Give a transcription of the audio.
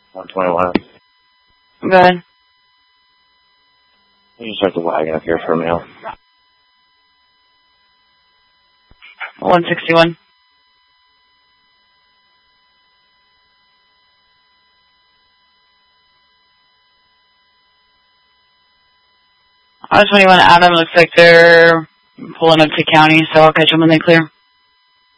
121. Go ahead. You just have the wagon up here for a meal. 161. I-21 Adam, looks like they're pulling up to county, so I'll catch them when they clear.